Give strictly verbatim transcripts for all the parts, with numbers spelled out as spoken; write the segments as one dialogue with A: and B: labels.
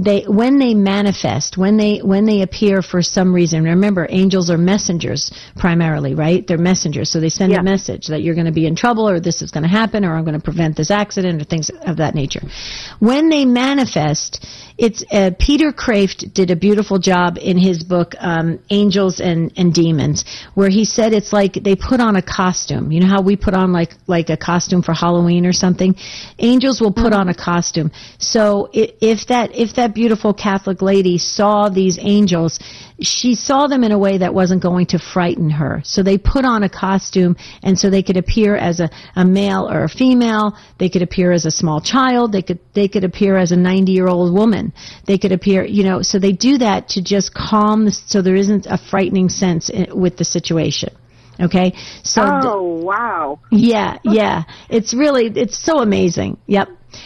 A: they when they manifest, when they when they appear for some reason. Remember, angels are messengers primarily, right? They're messengers, so they send
B: yeah.
A: a message that you're going to be in trouble, or this is going to happen, or I'm going to prevent this accident, or things of that nature. When they manifest, it's uh, Peter Kraft did a beautiful job in his book um, Angels and, and Demons, where he said it's like they put on a costume. You know how we put on like like a costume for Halloween or something? Angels will put mm-hmm. on a costume. So if that if that beautiful Catholic lady saw these angels, she saw them in a way that wasn't going to frighten her. So they put on a costume, and so they could appear as a, a male or a female. They could appear as a small child. They could they could appear as a ninety-year-old woman. They could appear, you know, so they do that to just calm, the, so there isn't a frightening sense in, with the situation. Okay? So
B: oh,
A: th-
B: wow.
A: Yeah, yeah. It's really, it's so amazing. Yep.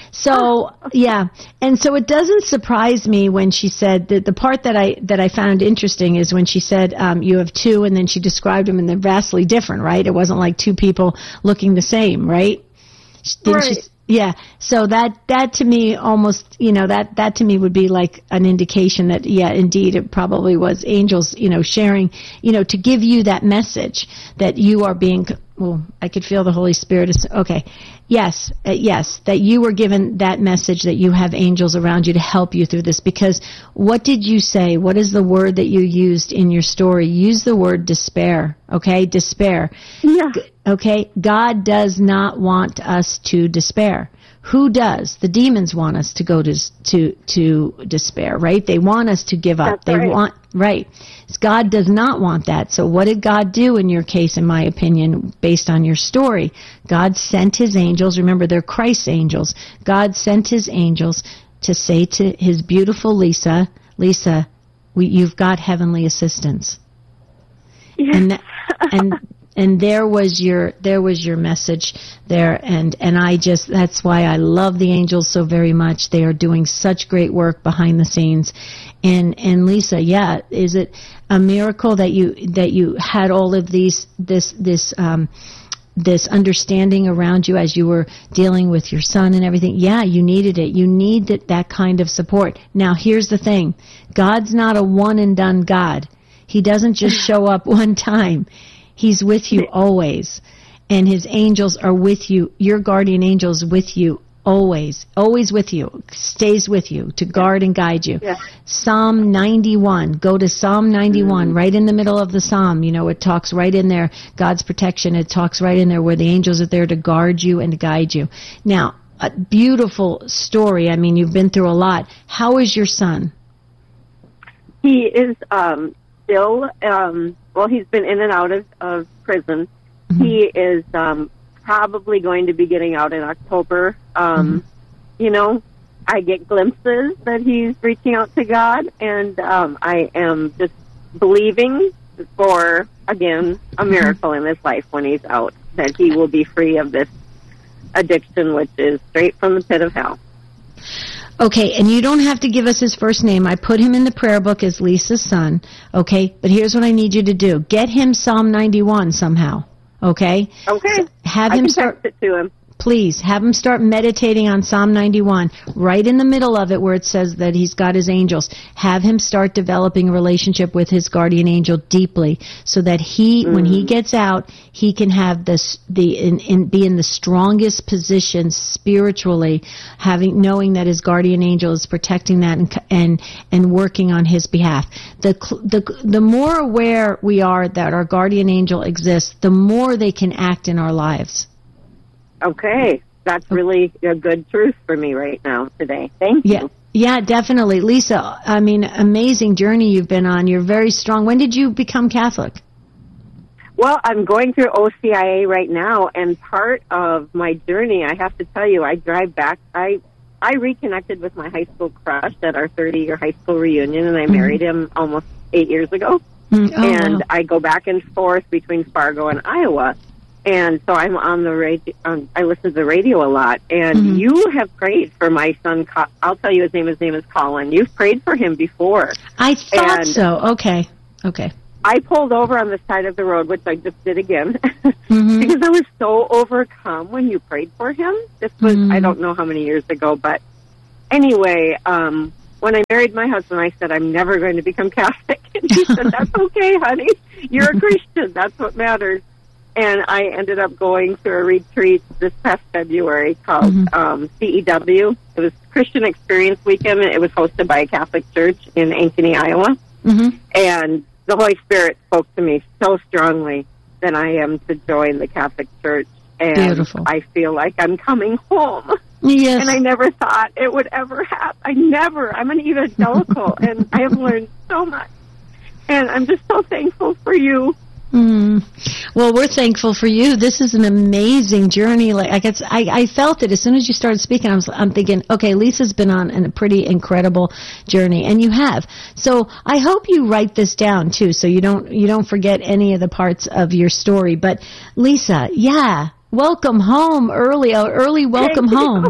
A: So, yeah. And so it doesn't surprise me when she said that the part that I, that I found interesting is when she said, um, you have two, and then she described them and they're vastly different, right? It wasn't like two people looking the same, right? Didn't
B: right.
A: she, yeah. So that, that to me almost, you know, that, that to me would be like an indication that, yeah, indeed, it probably was angels, you know, sharing, you know, to give you that message that you are being, well, I could feel the Holy Spirit is, okay. Yes, uh, yes, that you were given that message that you have angels around you to help you through this. Because what did you say? What is the word that you used in your story? Use the word despair, okay? Despair.
B: Yeah.
A: Okay? God does not want us to despair. Who does? The demons want us to go to to to despair, right? They want us to give up.
B: That's
A: they
B: right.
A: want right. God does not want that. So what did God do in your case, in my opinion, based on your story? God sent his angels. Remember, they're Christ's angels. God sent his angels to say to his beautiful Lisa, Lisa, we, you've got heavenly assistance.
B: Yes.
A: And that, and And there was your there was your message there, and and I just that's why I love the angels so very much. They are doing such great work behind the scenes. And and Lisa, yeah, is it a miracle that you that you had all of these this this um this understanding around you as you were dealing with your son and everything? Yeah, you needed it. You needed that kind of support. Now, here's the thing. God's not a one and done God. He doesn't just show up one time. He's with you always, and his angels are with you. Your guardian angel is with you always, always with you, stays with you to guard and guide you.
B: Yeah.
A: Psalm ninety-one, go to Psalm ninety-one, mm-hmm. right in the middle of the Psalm. You know, it talks right in there, God's protection. It talks right in there where the angels are there to guard you and to guide you. Now, a beautiful story. I mean, you've been through a lot. How is your son?
B: He is um, still... Um, Well, he's been in and out of, of prison. Mm-hmm. He is um, probably going to be getting out in October. Um, mm-hmm. You know, I get glimpses that he's reaching out to God, and um, I am just believing for, again, a miracle mm-hmm. in his life when he's out, that he will be free of this addiction, which is straight from the pit of hell.
A: Okay, and you don't have to give us his first name. I put him in the prayer book as Lisa's son, okay? But here's what I need you to do. Get him Psalm ninety-one somehow, okay?
B: Okay.
A: So have
B: I
A: him
B: can
A: start
B: text it to him.
A: Please, have him start meditating on Psalm ninety-one, right in the middle of it where it says that he's got his angels. Have him start developing a relationship with his guardian angel deeply, so that he, mm. when he gets out, he can have this, the, in, in, be in the strongest position spiritually, having, knowing that his guardian angel is protecting that and, and, and working on his behalf. The, the, the more aware we are that our guardian angel exists, the more they can act in our lives.
B: Okay, that's really a good truth for me right now today. Thank you.
A: Yeah, yeah, definitely. Lisa, I mean, amazing journey you've been on. You're very strong. When did you become Catholic?
B: Well, I'm going through O C I A right now, and part of my journey, I have to tell you, I drive back. I I reconnected with my high school crush at our thirty-year high school reunion, and I mm-hmm. married him almost eight years ago. Mm-hmm. Oh, and wow. I go back and forth between Fargo and Iowa. And so I'm on the radio. Um, I listen to the radio a lot. And mm-hmm. you have prayed for my son. I'll tell you his name. His name is Colin. You've prayed for him before.
A: I thought
B: and
A: so. Okay. Okay.
B: I pulled over on the side of the road, which I just did again, mm-hmm. because I was so overcome when you prayed for him. This was, mm-hmm. I don't know how many years ago, but anyway, um, when I married my husband, I said, I'm never going to become Catholic. And he said, that's okay, honey. You're a Christian. That's what matters. And I ended up going to a retreat this past February called mm-hmm. um, C E W. It was Christian Experience Weekend, and it was hosted by a Catholic church in Ankeny, Iowa. Mm-hmm. And the Holy Spirit spoke to me so strongly that I am to join the Catholic Church. And
A: Beautiful.
B: I feel like I'm coming home.
A: Yes.
B: And I never thought it would ever happen. I never. I'm an evangelical, and I have learned so much. And I'm just so thankful for you.
A: Mm. Well, we're thankful for you. This is an amazing journey. Like I guess I, I felt it as soon as you started speaking. I was, I'm thinking, okay, Lisa's been on a pretty incredible journey, and you have. So I hope you write this down too, so you don't you don't forget any of the parts of your story. But Lisa, yeah. Welcome home early, uh, early welcome home.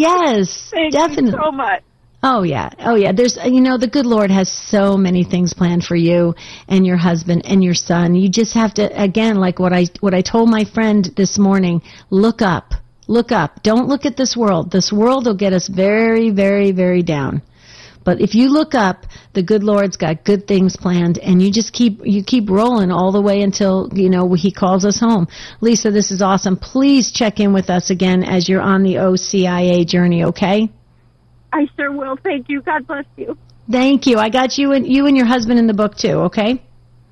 A: Yes,
B: Thank
A: definitely.
B: you so much.
A: Oh yeah, oh yeah. There's, you know, the good Lord has so many things planned for you and your husband and your son. You just have to, again, like what I what I told my friend this morning. Look up, look up. Don't look at this world. This world will get us very, very, very down. But if you look up, the good Lord's got good things planned, and you just keep you keep rolling all the way until, you know, He calls us home. Lisa, this is awesome. Please check in with us again as you're on the O C I A journey, okay?
B: I sure will. Thank you. God bless you.
A: Thank you. I got you and you and your husband in the book too, okay?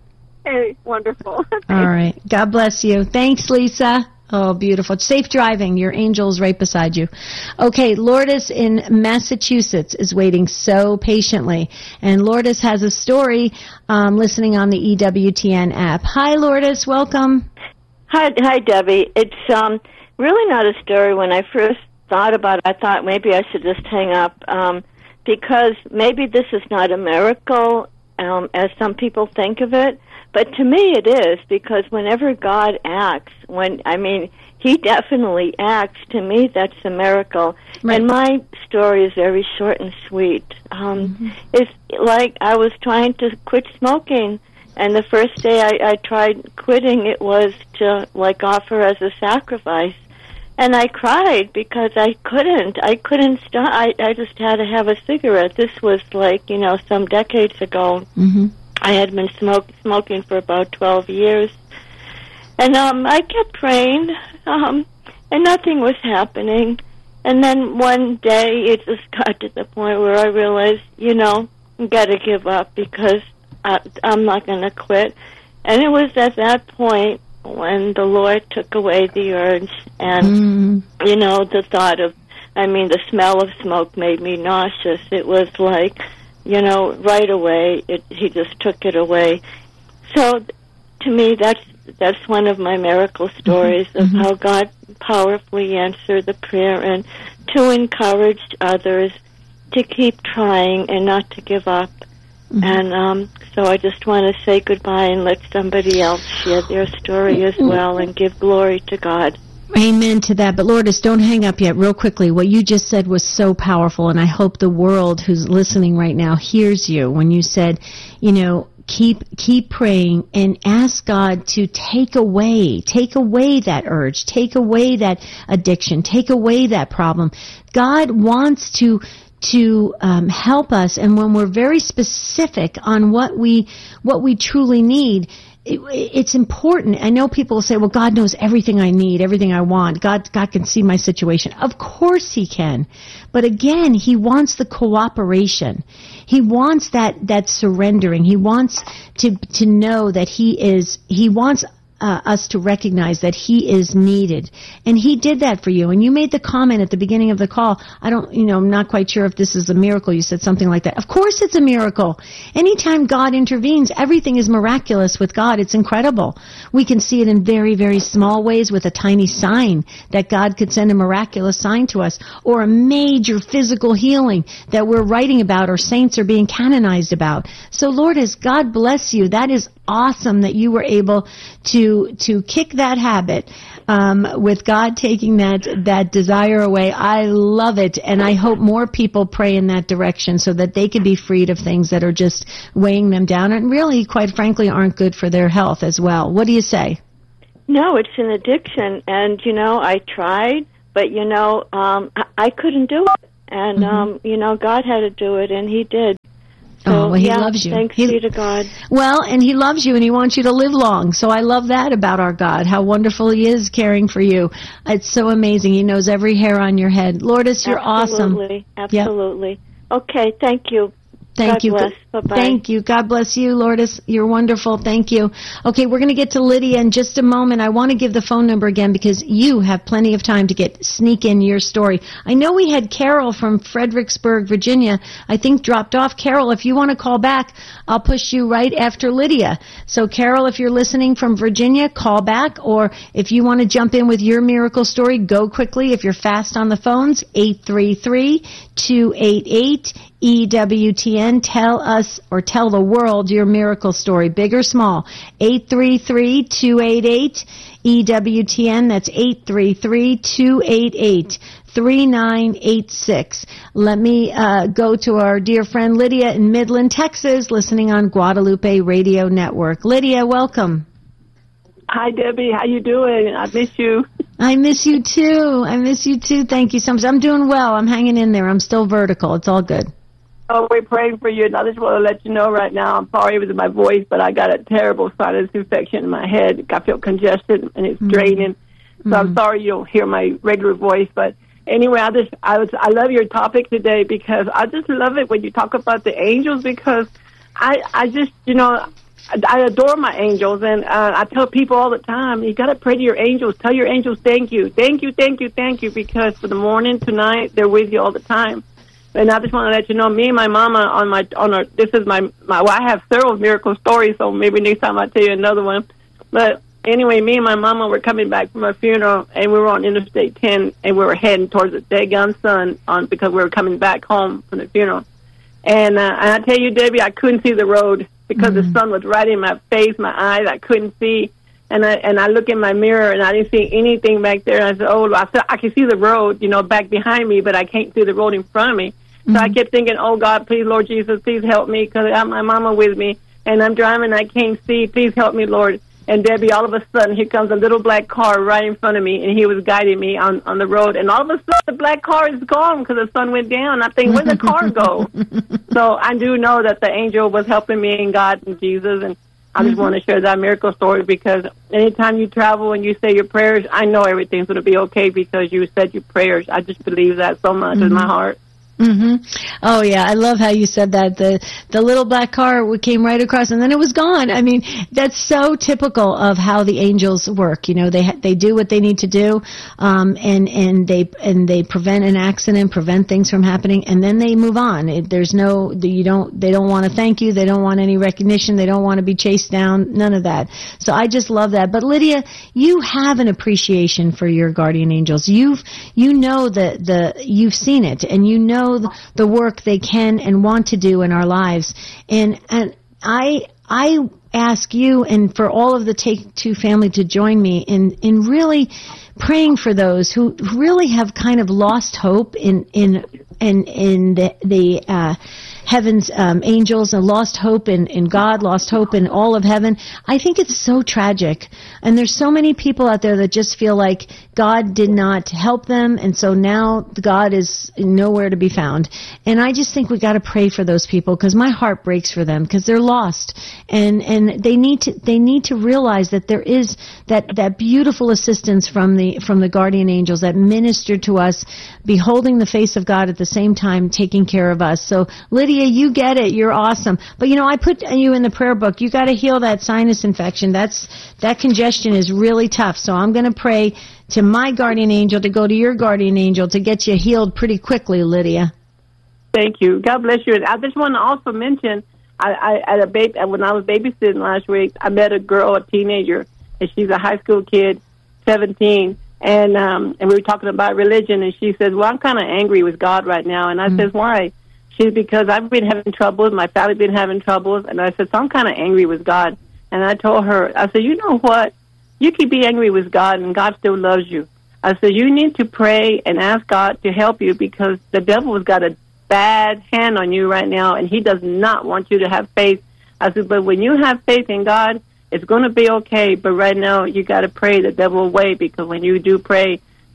B: Hey, wonderful.
A: All right. God bless you. Thanks, Lisa. Oh, beautiful. Safe driving. Your angel's right beside you. Okay, Lourdes in Massachusetts is waiting so patiently. And Lourdes has a story um, listening on the E W T N app. Hi, Lourdes. Welcome.
C: Hi, hi, Debbie. It's um, really not a story. When I first thought about it, I thought maybe I should just hang up um, because maybe this is not a miracle um, as some people think of it. But to me it is, because whenever God acts, when I mean, He definitely acts, to me that's a miracle. Right. And my story is very short and sweet. Um, mm-hmm. It's like I was trying to quit smoking, and the first day I, I tried quitting, it was to like offer as a sacrifice. And I cried because I couldn't. I couldn't stop. I, I just had to have a cigarette. This was like, you know, some decades ago. Mm-hmm. I had been smoke, smoking for about twelve years. And um, I kept praying, um, and nothing was happening. And then one day it just got to the point where I realized, you know, I've got to give up because I, I'm not going to quit. And it was at that point when the Lord took away the urge, and, mm. you know, the thought of, I mean, the smell of smoke made me nauseous. It was like, you know, right away, it, He just took it away. So, to me, that's that's one of my miracle stories mm-hmm. of mm-hmm. how God powerfully answered the prayer, and to encourage others to keep trying and not to give up. Mm-hmm. And um, so I just want to say goodbye and let somebody else share their story as well and give glory to God.
A: Amen to that. But Lourdes, don't hang up yet. Real quickly, what you just said was so powerful, and I hope the world who's listening right now hears you when you said, you know, keep keep praying and ask God to take away, take away that urge, take away that addiction, take away that problem. God wants to to um, help us, and when we're very specific on what we what we truly need, it, it's important. I know people say, well, God knows everything I need, everything I want. God, God can see my situation. Of course He can. But again, He wants the cooperation. He wants that, that surrendering. He wants to, to know that He is, He wants Uh, us to recognize that He is needed. And He did that for you. And you made the comment at the beginning of the call, I don't, you know, I'm not quite sure if this is a miracle. You said something like that. Of course it's a miracle. Anytime God intervenes, everything is miraculous with God. It's incredible. We can see it in very, very small ways with a tiny sign that God could send a miraculous sign to us, or a major physical healing that we're writing about or saints are being canonized about. So Lourdes, God bless you. That is awesome that you were able to to kick that habit um, with God taking that that desire away. I love it, and I hope more people pray in that direction so that they can be freed of things that are just weighing them down and really, quite frankly, aren't good for their health as well. What do you say?
C: No, it's an addiction, and, you know, I tried, but, you know, um, I, I couldn't do it. And,
A: Mm-hmm.
C: um, you know, God had to do it, and he did. So,
A: oh, well, he
C: yeah,
A: loves you.
C: Thanks
A: he,
C: be to God.
A: Well, and he loves you, and he wants you to live long. So I love that about our God, how wonderful he is caring for you. It's so amazing. He knows every hair on your head. Lourdes, you're
C: Absolutely.
A: awesome.
C: Absolutely. Yep. Okay, thank you.
A: Thank
C: God
A: you.
C: Bless. Bye-bye.
A: Thank you. God bless you, Lourdes. You're wonderful. Thank you. Okay, we're going to get to Lydia in just a moment. I want to give the phone number again because you have plenty of time to get sneak in your story. I know we had Carol from Fredericksburg, Virginia, I think dropped off. Carol, if you want to call back, I'll push you right after Lydia. So, Carol, if you're listening from Virginia, call back. Or if you want to jump in with your miracle story, go quickly. If you're fast on the phones, eight three three, two eight eight, E W T N. Tell us or tell the world your miracle story, big or small. eight three three, two eight eight, E W T N. That's eight three three, two eight eight, three nine eight six. Let me uh, go to our dear friend Lydia in Midland, Texas, listening on Guadalupe Radio Network. Lydia, welcome.
D: Hi, Debbie. How you doing? I miss you.
A: I miss you too. I miss you too. Thank you so much. I'm doing well. I'm hanging in there. I'm still vertical. It's all good.
D: Oh, we're praying for you, and I just want to let you know right now, I'm sorry with my voice, but I got a terrible sinus infection in my head. I feel congested, and it's mm-hmm. draining. So mm-hmm. I'm sorry you don't hear my regular voice, but anyway, I just I was I love your topic today because I just love it when you talk about the angels because I I just you know I adore my angels, and uh, I tell people all the time, you got to pray to your angels. Tell your angels thank you, thank you, thank you, thank you, because for the morning to night they're with you all the time. And I just want to let you know, me and my mama on my on our this is my my well, I have several miracle stories, so maybe next time I'll tell you another one. But anyway, me and my mama were coming back from a funeral, and we were on Interstate ten, and we were heading towards the daggone sun on because we were coming back home from the funeral. And, uh, and I tell you, Debbie, I couldn't see the road because mm-hmm. the sun was right in my face, my eyes. I couldn't see. And I and I look in my mirror, and I didn't see anything back there. And I said, oh, I said, I can see the road, you know, back behind me, but I can't see the road in front of me. So mm-hmm. I kept thinking, oh, God, please, Lord Jesus, please help me, because I have my mama with me, and I'm driving, I can't see. Please help me, Lord. And, Debbie, all of a sudden, here comes a little black car right in front of me, and he was guiding me on, on the road. And all of a sudden, the black car is gone because the sun went down. I think, where'd the car go? So I do know that the angel was helping me and God and Jesus, and I just mm-hmm. want to share that miracle story because anytime you travel and you say your prayers, I know everything's going to be okay because you said your prayers. I just believe that so much mm-hmm. in my heart.
A: Mm-hmm. Oh yeah, I love how you said that. The the little black car came right across, and then it was gone. I mean, that's so typical of how the angels work. You know, they they do what they need to do, um, and and they and they prevent an accident, prevent things from happening, and then they move on. It, there's no you don't they don't want to thank you. They don't want any recognition. They don't want to be chased down. None of that. So I just love that. But Lydia, you have an appreciation for your guardian angels. You've you know the the you've seen it, and you know the work they can and want to do in our lives. And and I I ask you and for all of the Take Two family to join me in, in really praying for those who really have kind of lost hope in in in, in the, the uh, heaven's um, angels and lost hope in, in God, lost hope in all of heaven. I think it's so tragic. And there's so many people out there that just feel like God did not help them, and so now God is nowhere to be found. And I just think we got to pray for those people because my heart breaks for them because they're lost, and and they need to they need to realize that there is that that beautiful assistance from the from the guardian angels that minister to us, beholding the face of God at the same time taking care of us. So Lydia, you get it. You're awesome. But you know, I put you in the prayer book. You got to heal that sinus infection. That's that congestion is really tough. So I'm going to pray to my guardian angel to go to your guardian angel to get you healed pretty quickly, Lydia.
D: Thank you. God bless you. And I just want to also mention, I, I at a baby when I was babysitting last week, I met a girl, a teenager, and she's a high school kid, seventeen, and um, and we were talking about religion, and she says, "Well, I'm kind of angry with God right now," and I mm-hmm. says, "Why?" She's because I've been having troubles, my family's been having troubles, and I said, "So I'm kind of angry with God," and I told her, I said, "You know what? You can be angry with God, and God still loves you." I said, "You need to pray and ask God to help you because the devil has got a bad hand on you right now, and he does not want you to have faith." I said, "But when you have faith in God, it's going to be okay. But right now, you got to pray the devil away because when you do pray,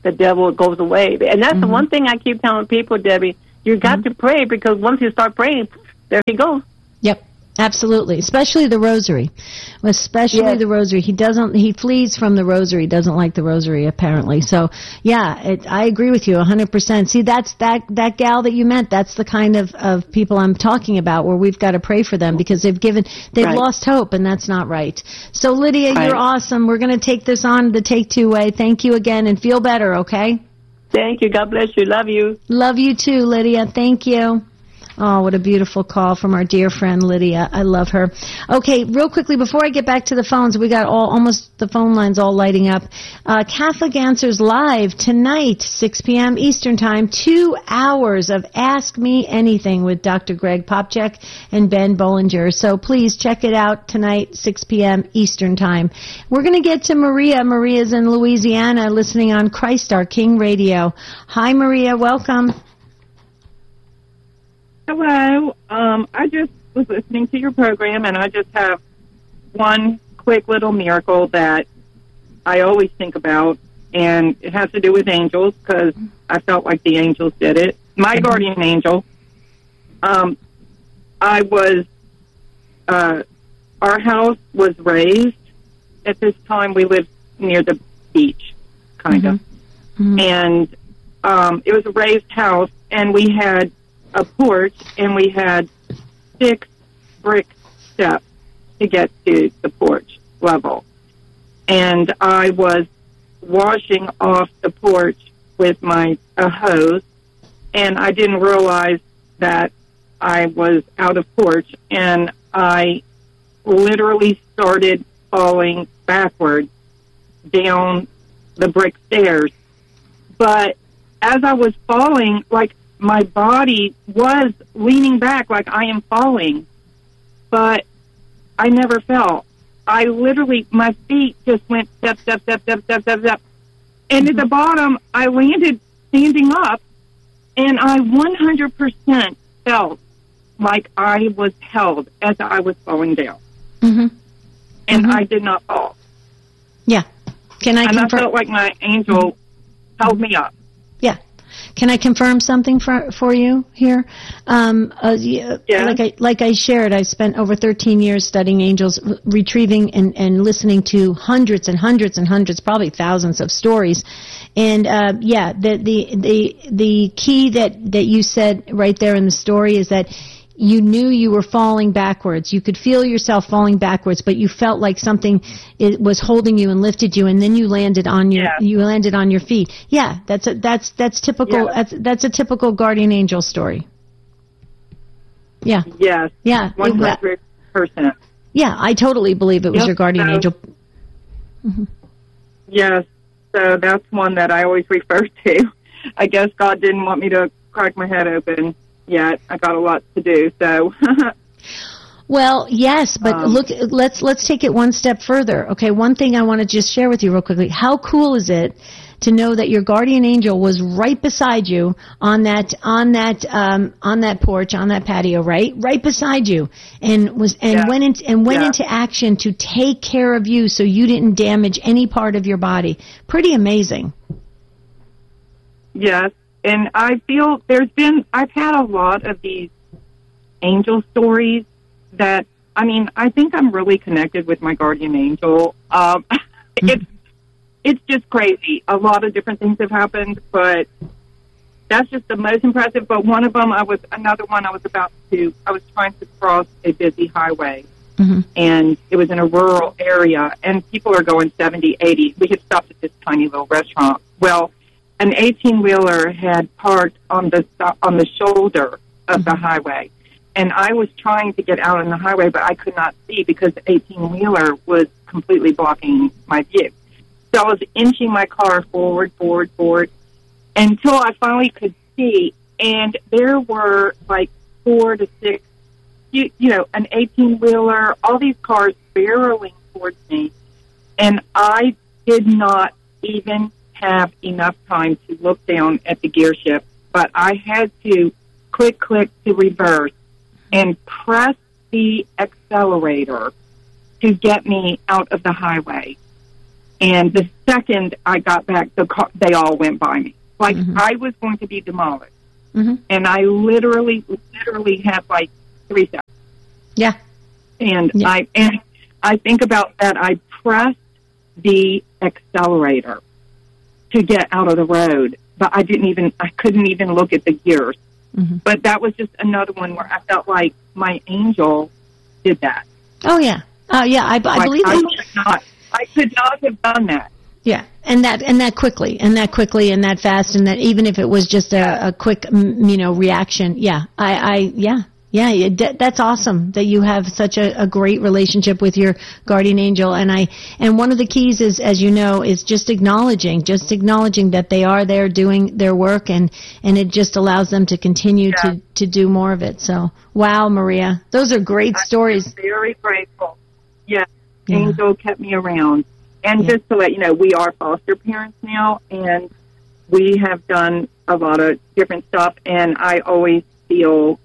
D: the devil goes away. And that's
A: Mm-hmm.
D: the one thing I keep telling people, Debbie. You got mm-hmm. to pray, because once you start praying, there he goes.
A: Yep. Absolutely, especially the rosary, especially yes. the rosary. He doesn't. He flees from the rosary. He doesn't like the rosary, apparently. So, yeah, it, I agree with you a hundred percent. See, that's that that gal that you met. That's the kind of, of people I'm talking about, where we've got to pray for them, because they've given they've right. lost hope, and that's not right. So, Lydia, right. you're awesome. We're going to take this on the Take Two way. Thank you again, and feel better. Okay.
D: Thank you. God bless you. Love you.
A: Love you too, Lydia. Thank you. Oh, what a beautiful call from our dear friend Lydia. I love her. Okay, real quickly, before I get back to the phones, we got all almost the phone lines all lighting up. Uh, Catholic Answers Live tonight, six p.m. Eastern Time, two hours of Ask Me Anything with Doctor Greg Popcak and Ben Bollinger. So please check it out tonight, six p.m. Eastern Time. We're going to get to Maria. Maria's in Louisiana, listening on Christ Our King Radio. Hi, Maria. Welcome.
E: Hello. Um, I just was listening to your program, and I just have one quick little miracle that I always think about, and it has to do with angels, because I felt like the angels did it. My guardian angel, um, I was, uh, our house was raised. At this time, we lived near the beach, kind of. Mm-hmm. And um, it was a raised house, and we had a porch, and we had six brick steps to get to the porch level. And I was washing off the porch with my a hose, and I didn't realize that I was out of porch, and I literally started falling backwards down the brick stairs. But as I was falling, like, my body was leaning back like I am falling, but I never fell. I literally, my feet just went step, step, step, step, step, step, step. And mm-hmm. at the bottom, I landed standing up, and I one hundred percent felt like I was held as I was falling down. Mm-hmm. And mm-hmm. I did not fall.
A: Yeah. Can I
E: And
A: confirm?
E: I felt like my angel mm-hmm. held me up.
A: Yeah. Can I confirm something for for you here? Um, uh, yeah. Like I like I shared, I spent over thirteen years studying angels, r- retrieving and, and listening to hundreds and hundreds and hundreds, probably thousands of stories. And uh, yeah, the the the the key that that you said right there in the story is that you knew you were falling backwards. You could feel yourself falling backwards, but you felt like something it was holding you and lifted you, and then you landed on your yeah. you landed on your feet. Yeah, that's a, that's that's typical. Yeah. That's that's a typical guardian angel story. Yeah.
E: Yes.
A: Yeah.
E: One hundred percent.
A: Yeah, I totally believe it was
E: yep.
A: your guardian
E: so,
A: angel. Mm-hmm.
E: Yes. So that's one that I always refer to. I guess God didn't want me to crack my head open yet. I got a lot to do, so.
A: Well, yes, but um, look, let's let's take it one step further. Okay, one thing I want to just share with you real quickly. How cool is it to know that your guardian angel was right beside you on that on that um, on that porch, on that patio, right, right beside you, and was and yeah. went into and went yeah. into action to take care of you, so you didn't damage any part of your body. Pretty amazing.
E: Yes. And I feel there's been, I've had a lot of these angel stories that, I mean, I think I'm really connected with my guardian angel. Um, mm-hmm. It's it's just crazy. A lot of different things have happened, but that's just the most impressive. But one of them, I was, another one I was about to, I was trying to cross a busy highway. Mm-hmm. And it was in a rural area, and people are going seventy, eighty. We had stopped at this tiny little restaurant. Well, an eighteen-wheeler had parked on the on the shoulder of mm-hmm. the highway, and I was trying to get out on the highway, but I could not see because the eighteen-wheeler was completely blocking my view. So I was inching my car forward, forward, forward, until I finally could see, and there were like four to six, you, you know, an eighteen-wheeler, all these cars barreling towards me, and I did not even have enough time to look down at the gear shift, but I had to click, click to reverse and press the accelerator to get me out of the highway. And the second I got back, the car, they all went by me. Like mm-hmm. I was going to be demolished. Mm-hmm. And I literally, literally had like three seconds.
A: Yeah.
E: And
A: yeah.
E: I and I think about that. I pressed the accelerator to get out of the road, but I didn't even, I couldn't even look at the gears. Mm-hmm. But that was just another one where I felt like my angel did that.
A: Oh, yeah. Oh, uh, yeah, I, I
E: like
A: believe
E: I
A: it.
E: Could not, I could not have done that.
A: Yeah, and that and that quickly, and that quickly, and that fast, and that even if it was just a, a quick, you know, reaction. Yeah, I, I yeah. Yeah, it, that's awesome that you have such a, a great relationship with your guardian angel. And I, and one of the keys is, as you know, is just acknowledging, just acknowledging that they are there doing their work, and, and it just allows them to continue yeah. to, to do more of it. So, wow, Maria, those are great
E: I'm
A: stories.
E: Very grateful. Yeah, yeah. Angel kept me around. And yeah. just to let you know, we are foster parents now, and we have done a lot of different stuff, and I always feel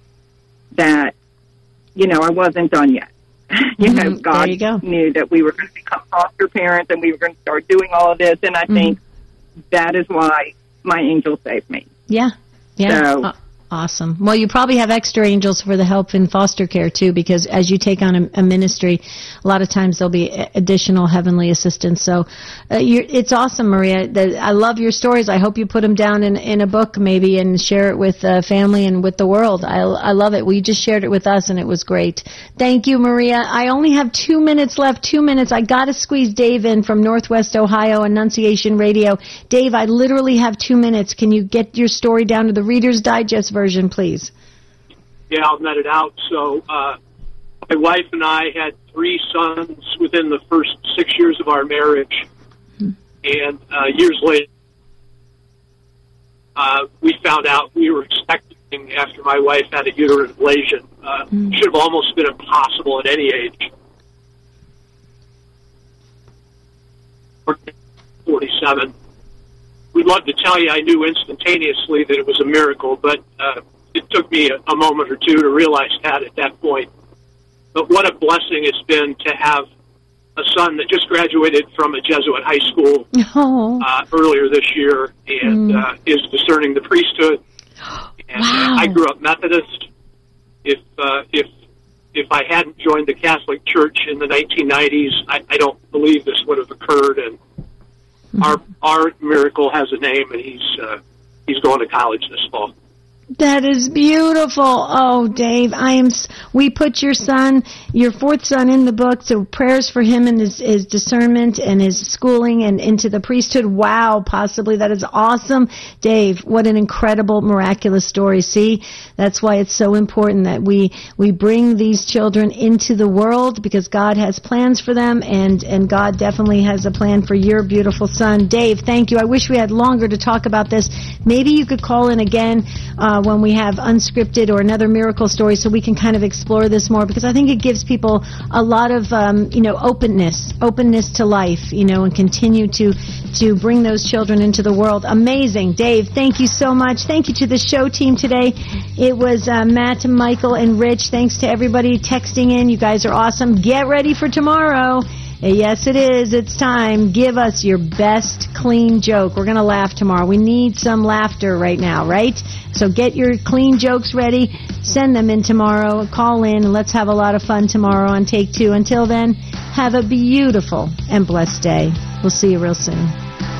E: that, you know, I wasn't done yet. you know,
A: mm-hmm.
E: God
A: you go.
E: knew that we were going to become foster parents and we were going to start doing all of this, and I mm-hmm. think that is why my angel saved me.
A: Yeah, yeah.
E: So,
A: uh, awesome. Well, you probably have extra angels for the help in foster care, too, because as you take on a, a ministry, a lot of times there'll be additional heavenly assistance. So uh, you're, it's awesome, Maria. The, I love your stories. I hope you put them down in, in a book maybe and share it with uh, family and with the world. I, I love it. We just shared it with us, and it was great. Thank you, Maria. I only have two minutes left, two minutes. I got to squeeze Dave in from Northwest Ohio, Annunciation Radio. Dave, I literally have two minutes. Can you get your story down to the Reader's Digest version, please?
F: Yeah, I'll net it out. So uh, my wife and I had three sons within the first six years of our marriage. Hmm. And uh, years later, uh, we found out we were expecting after my wife had a uterine ablation. Uh, hmm. Should have almost been impossible at any age. forty-seven. We'd love to tell you I knew instantaneously that it was a miracle, but uh, it took me a, a moment or two to realize that at that point. But what a blessing it's been to have a son that just graduated from a Jesuit high school
A: oh.
F: uh, earlier this year and mm. uh, is discerning the priesthood. And
A: wow.
F: uh, I grew up Methodist. If uh, if if I hadn't joined the Catholic Church in the nineteen nineties, I, I don't believe this would have occurred. And mm-hmm. our our miracle has a name, and he's uh, he's going to college this fall.
A: That is beautiful. Oh, Dave, I am. We put your son, your fourth son, in the book. So prayers for him and his, his discernment and his schooling and into the priesthood. Wow, possibly that is awesome, Dave. What an incredible, miraculous story. See, that's why it's so important that we we bring these children into the world, because God has plans for them, and and God definitely has a plan for your beautiful son, Dave. Thank you. I wish we had longer to talk about this. Maybe you could call in again. Uh, when we have unscripted or another miracle story, so we can kind of explore this more, because I think it gives people a lot of, um, you know, openness, openness to life, you know, and continue to, to bring those children into the world. Amazing. Dave, thank you so much. Thank you to the show team today. It was uh, Matt, Michael, and Rich. Thanks to everybody texting in. You guys are awesome. Get ready for tomorrow. Yes, it is. It's time. Give us your best clean joke. We're going to laugh tomorrow. We need some laughter right now, right? So get your clean jokes ready. Send them in tomorrow. Call in, and let's have a lot of fun tomorrow on Take Two. Until then, have a beautiful and blessed day. We'll see you real soon.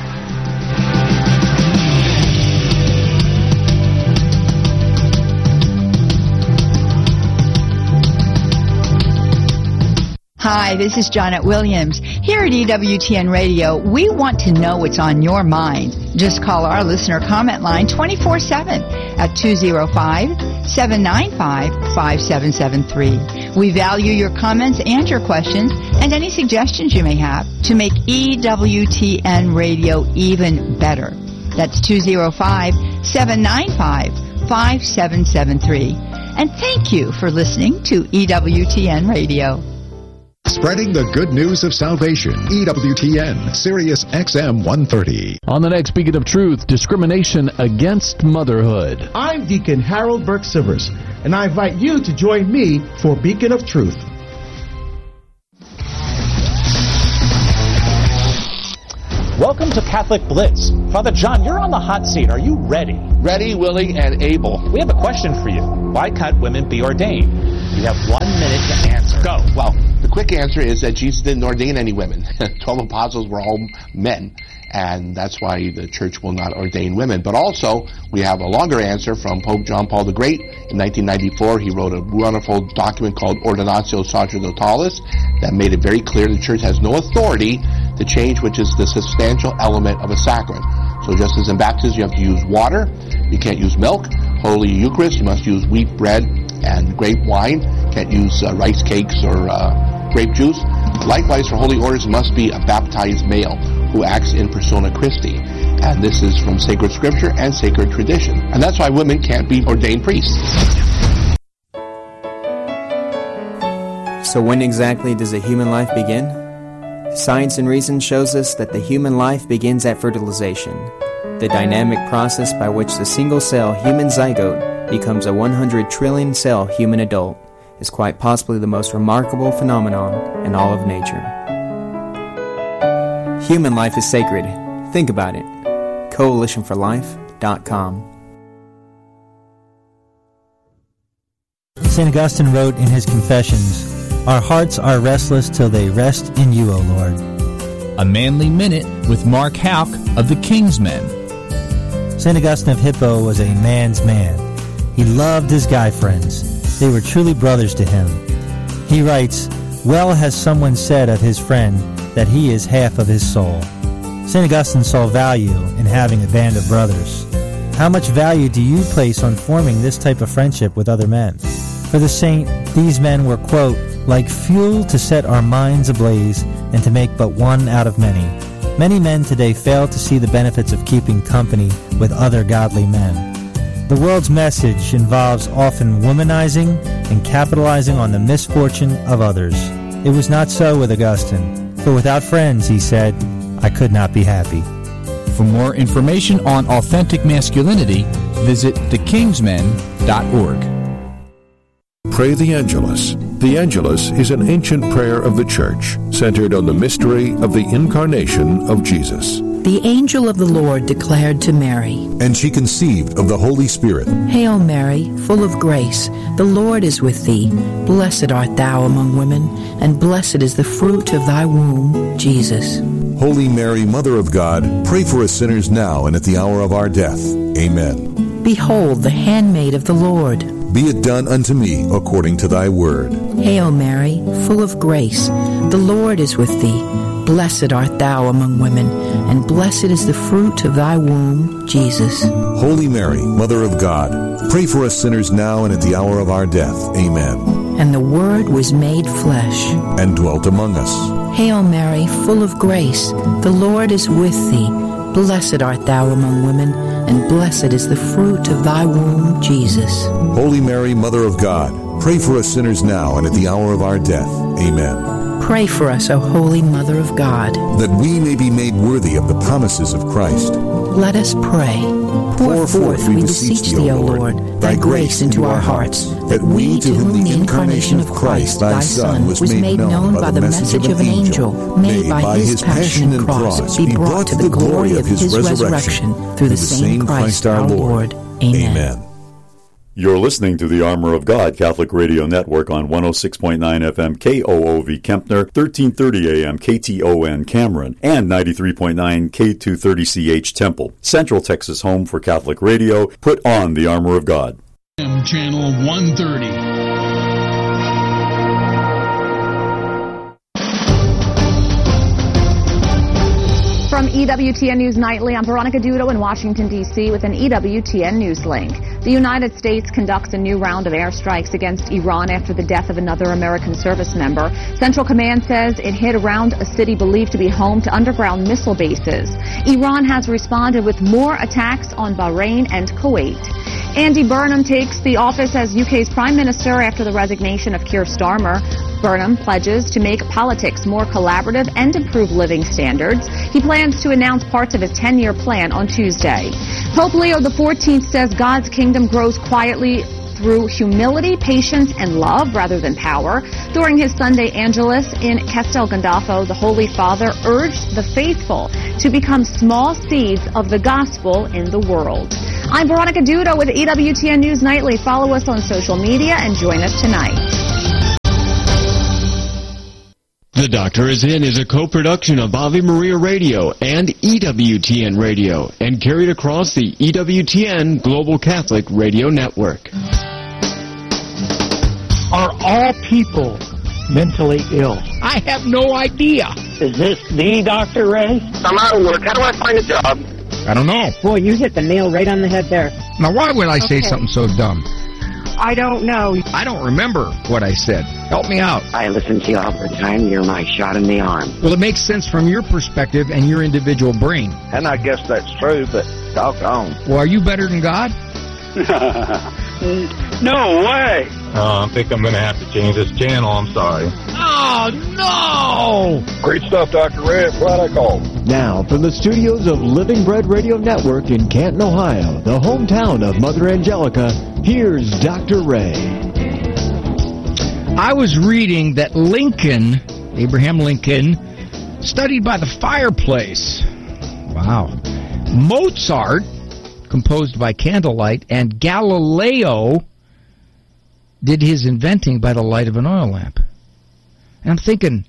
G: Hi, this is Janet Williams. Here at E W T N Radio, we want to know what's on your mind. Just call our listener comment line twenty-four seven at two oh five, seven nine five, five seven seven three. We value your comments and your questions and any suggestions you may have to make E W T N Radio even better. That's two oh five, seven nine five, five seven seven three. And thank you for listening to E W T N Radio.
H: Spreading the good news of salvation. E W T N, Sirius X M one thirty.
I: On the next Beacon of Truth, discrimination against motherhood.
J: I'm Deacon Harold Burke-Sivers, and I invite you to join me for Beacon of Truth.
K: Welcome to Catholic Blitz. Father John, you're on the hot seat. Are you ready?
L: Ready, willing, and able.
K: We have a question for you. Why can't women be ordained? You have one minute to answer. Go.
L: Well, the quick answer is that Jesus didn't ordain any women. Twelve apostles were all men, and that's why the church will not ordain women. But also, we have a longer answer from Pope John Paul the Great. In nineteen ninety-four, he wrote a wonderful document called Ordinatio Sacerdotalis that made it very clear the church has no authority to change which is the substantial element of a sacrament. So just as in baptism you have to use water, you can't use milk. Holy Eucharist, you must use wheat bread and grape wine. Can't use uh, rice cakes or uh, grape juice. Likewise, for holy orders, it must be a baptized male who acts in persona Christi. And this is from sacred scripture and sacred tradition. And that's why women can't be ordained priests.
M: So when exactly does a human life begin? Science and reason shows us that the human life begins at fertilization, the dynamic process by which the single-cell human zygote becomes a one hundred trillion cell human adult is quite possibly the most remarkable phenomenon in all of nature. Human life is sacred. Think about it. coalition for life dot com.
N: Saint Augustine wrote in his Confessions, "Our hearts are restless till they rest in you, O Lord."
O: A Manly Minute with Mark Houck of the King's Men.
N: Saint Augustine of Hippo was a man's man. He loved his guy friends. They were truly brothers to him. He writes, "Well has someone said of his friend that he is half of his soul." Saint Augustine saw value in having a band of brothers. How much value do you place on forming this type of friendship with other men? For the saint, these men were, quote, "like fuel to set our minds ablaze and to make but one out of many." Many men today fail to see the benefits of keeping company with other godly men. The world's message involves often womanizing and capitalizing on the misfortune of others. It was not so with Augustine, for without friends, he said, I could not be happy.
O: For more information on authentic masculinity, visit the kings men dot org.
P: Pray the Angelus. The Angelus is an ancient prayer of the Church, centered on the mystery of the incarnation of Jesus.
Q: The angel of the Lord declared to Mary,
P: and she conceived of the Holy Spirit.
Q: Hail Mary, full of grace, the Lord is with thee. Blessed art thou among women, and blessed is the fruit of thy womb, Jesus.
P: Holy Mary, Mother of God, pray for us sinners now and at the hour of our death. Amen.
Q: Behold, the handmaid of the Lord.
P: Be it done unto me according to thy word.
Q: Hail Mary, full of grace, the Lord is with thee. Blessed art thou among women, and blessed is the fruit of thy womb, Jesus.
P: Holy Mary, Mother of God, pray for us sinners now and at the hour of our death. Amen.
Q: And the Word was made flesh,
P: and dwelt among us.
Q: Hail Mary, full of grace, the Lord is with thee. Blessed art thou among women, and blessed is the fruit of thy womb, Jesus.
P: Holy Mary, Mother of God, pray for us sinners now and at the hour of our death. Amen.
Q: Pray for us, O Holy Mother of God,
P: that we may be made worthy of the promises of Christ.
Q: Let us pray. Pour, Pour forth, we beseech thee, O Lord, thy grace into our hearts, that we, to whom the incarnation of Christ, thy Son, was made known by the message of an angel, may by his passion and cross be brought to the glory of his resurrection, through the same Christ our Lord. Amen.
R: You're listening to the Armor of God Catholic Radio Network on one oh six point nine F M K O O V Kempner, thirteen thirty A M K T O N Cameron, and ninety-three point nine K two thirty C H Temple. Central Texas home for Catholic radio. Put on the Armor of God.
I: Channel one thirty.
S: From E W T N News Nightly, I'm Veronica Dudo in Washington, D C with an E W T N News link. The United States conducts a new round of airstrikes against Iran after the death of another American service member. Central Command says it hit around a city believed to be home to underground missile bases. Iran has responded with more attacks on Bahrain and Kuwait. Andy Burnham takes the office as U K's Prime Minister after the resignation of Keir Starmer. Burnham pledges to make politics more collaborative and improve living standards. He plans to announce parts of his ten-year plan on Tuesday. Pope Leo the fourteenth says God's kingdom grows quietly through humility, patience, and love rather than power. During his Sunday Angelus in Castel Gandolfo, the Holy Father urged the faithful to become small seeds of the gospel in the world. I'm Veronica Dudo with E W T N News Nightly. Follow us on social media and join us tonight.
T: The Doctor Is In is a co-production of Ave Maria Radio and E W T N Radio and carried across the E W T N Global Catholic Radio Network.
U: Are all people mentally ill?
V: I have no idea.
U: Is this the Doctor Ray?
V: I'm out of work. How do I find a job? I don't know.
W: Boy, you hit the nail right on the head there.
V: Now, why would I say
W: Okay.
V: something so dumb?
W: I don't know.
V: I don't remember what I said. Help me out.
W: I listen to you all the time. You're my shot in the arm.
V: Well, it makes sense from your perspective and your individual brain.
X: And I guess that's true, but doggone.
V: Well, are you better than God?
X: No way.
Y: Uh, I think I'm going to have to change this channel. I'm sorry.
V: Oh, no!
Y: Great stuff, Doctor Ray. Glad I called.
Z: Now, from the studios of Living Bread Radio Network in Canton, Ohio, the hometown of Mother Angelica, here's Doctor Ray.
V: I was reading that Lincoln, Abraham Lincoln, studied by the fireplace. Wow. Mozart composed by candlelight, and Galileo did his inventing by the light of an oil lamp. And I'm thinking,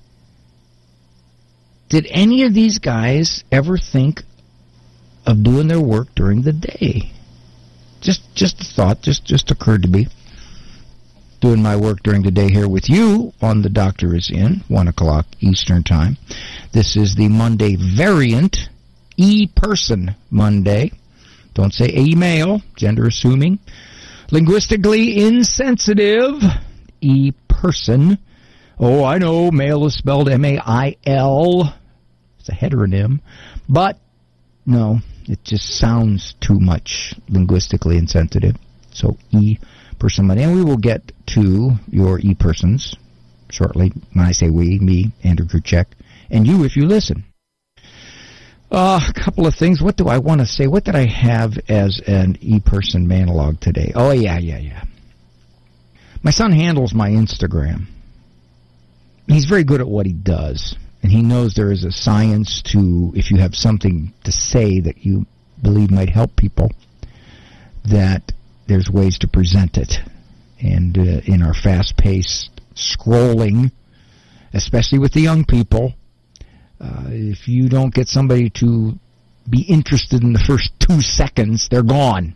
V: did any of these guys ever think of doing their work during the day? Just just a thought, just, just occurred to me. Doing my work during the day here with you on The Doctor Is In, one o'clock Eastern Time. This is the Monday variant, E-Person Monday. Don't say email, gender assuming. Linguistically insensitive, E-Person. Oh, I know, male is spelled M A I L. It's a heteronym. But, no, it just sounds too much linguistically insensitive. So, E-Person Monday. And we will get to your E-Persons shortly. When I say we, me, Andrew Kruchek, and you if you listen. Uh, a couple of things. What do I want to say? What did I have as an E-Person monologue today? Oh, yeah, yeah, yeah. My son handles my Instagram. He's very good at what he does. And he knows there is a science to, if you have something to say that you believe might help people, that there's ways to present it. And uh, in our fast-paced scrolling, especially with the young people, Uh, if you don't get somebody to be interested in the first two seconds, they're gone.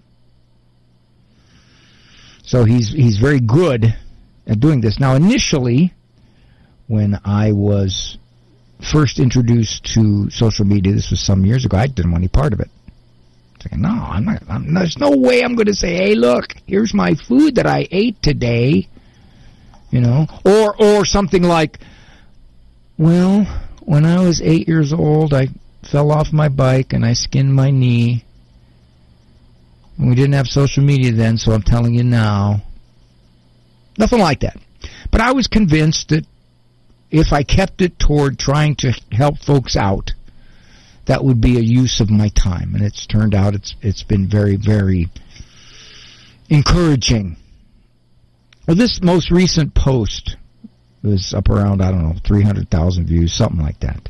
V: So he's he's very good at doing this. Now, initially, when I was first introduced to social media, this was some years ago, I didn't want any part of it. I was like, no, I'm not. I'm, there's no way I'm going to say, hey, look, here's my food that I ate today, you know, or or something like, well, when I was eight years old, I fell off my bike and I skinned my knee. And we didn't have social media then, so I'm telling you now. Nothing like that. But I was convinced that if I kept it toward trying to help folks out, that would be a use of my time. And it's turned out it's it's been very, very encouraging. Well, this most recent post was up around, I don't know, three hundred thousand views, something like that.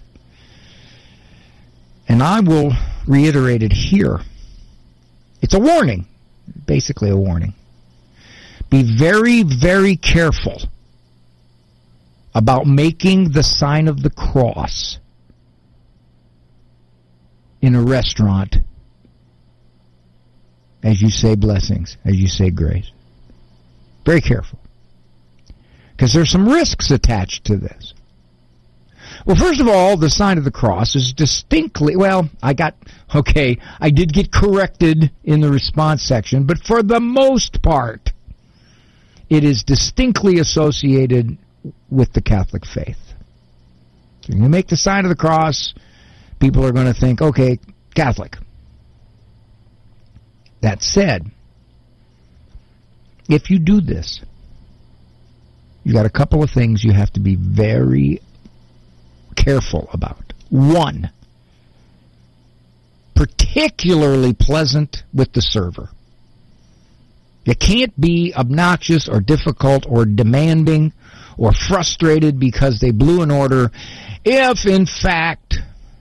V: And I will reiterate it here. It's a warning, basically a warning. Be very, very careful about making the sign of the cross in a restaurant as you say blessings, as you say grace. Very careful. Because there's some risks attached to this. Well, first of all, the sign of the cross is distinctly, well, I got, okay, I did get corrected in the response section, but for the most part, it is distinctly associated with the Catholic faith. So when you make the sign of the cross, people are going to think, okay, Catholic. That said, if you do this, you got a couple of things you have to be very careful about. One, particularly pleasant with the server. You can't be obnoxious or difficult or demanding or frustrated because they blew an order if, in fact,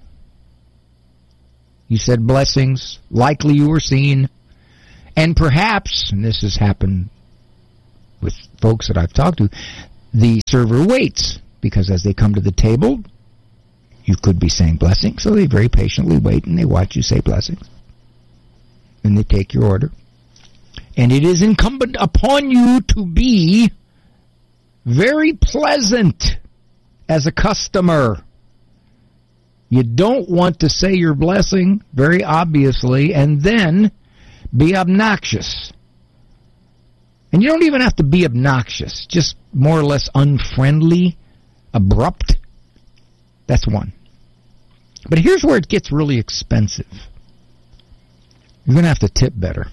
V: you said blessings, likely you were seen, and perhaps, and this has happened with folks that I've talked to, the server waits, because as they come to the table, you could be saying blessings, so they very patiently wait and they watch you say blessings. And they take your order. And it is incumbent upon you to be very pleasant as a customer. You don't want to say your blessing, very obviously, and then be obnoxious. And you don't even have to be obnoxious, just more or less unfriendly, abrupt. That's one. But here's where it gets really expensive. You're going to have to tip better.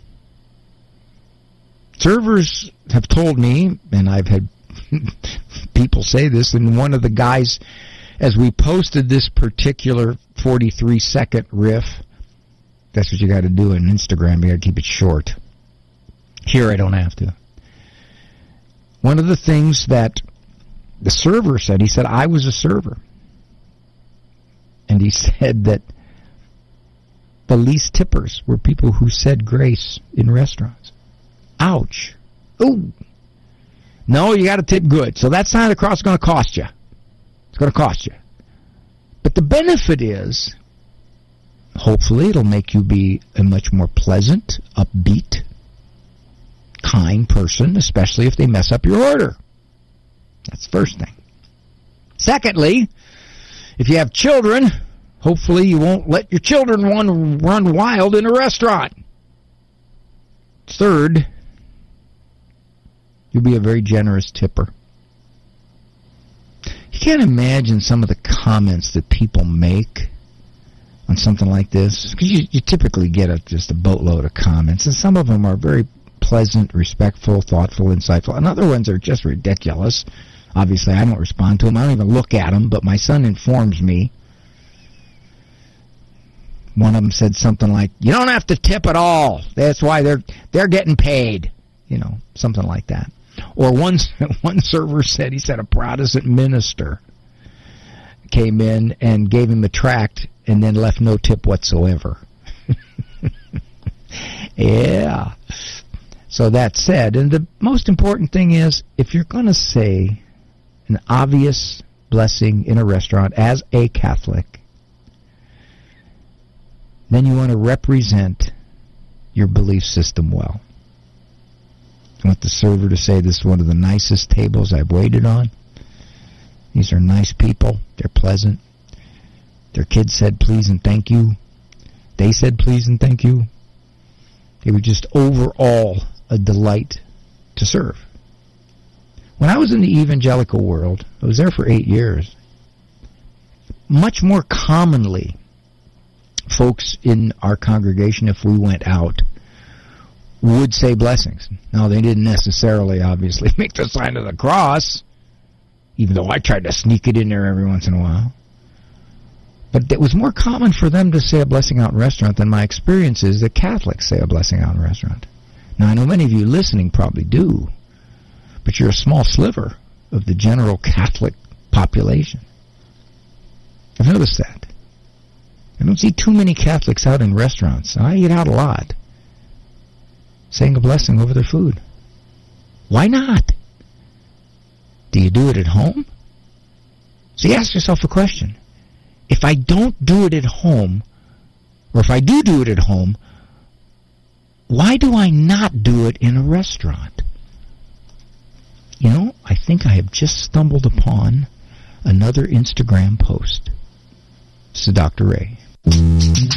V: Servers have told me, and I've had people say this, and one of the guys, as we posted this particular forty-three second riff, that's what you got to do on Instagram. You got to keep it short. Here I don't have to. One of the things that the server said, he said, I was a server. And he said that the least tippers were people who said grace in restaurants. Ouch. Ooh. No, you got to tip good. So that's not across going to cost you. It's going to cost you. But the benefit is, hopefully it'll make you be a much more pleasant, upbeat, kind person, especially if they mess up your order. That's the first thing. Secondly, if you have children, hopefully you won't let your children run, run wild in a restaurant. Third, you'll be a very generous tipper. You can't imagine some of the comments that people make on something like this, because you, you typically get a, just a boatload of comments, and some of them are very pleasant, respectful, thoughtful, insightful, and other ones are just ridiculous. Obviously, I don't respond to them. I don't even look at them, but my son informs me. One of them said something like, you don't have to tip at all. That's why they're they're getting paid. You know, something like that. Or one, one server said, he said a Protestant minister came in and gave him a tract and then left no tip whatsoever. Yeah. So that said, and the most important thing is, if you're going to say an obvious blessing in a restaurant as a Catholic, then you want to represent your belief system well. I want the server to say, this is one of the nicest tables I've waited on. These are nice people. They're pleasant. Their kids said please and thank you. They said please and thank you. They were just overall a delight to serve. When I was in the evangelical world, I was there for eight years. Much more commonly, folks in our congregation, if we went out, would say blessings. Now, they didn't necessarily, obviously, make the sign of the cross, even though I tried to sneak it in there every once in a while. But it was more common for them to say a blessing out in a restaurant than my experience is that Catholics say a blessing out in a restaurant. Now, I know many of you listening probably do, but you're a small sliver of the general Catholic population. I've noticed that. I don't see too many Catholics out in restaurants. I eat out a lot, saying a blessing over their food. Why not? Do you do it at home? So you ask yourself a question. If I don't do it at home, or if I do do it at home, why do I not do it in a restaurant? You know, I think I have just stumbled upon another Instagram post. This is Doctor Ray.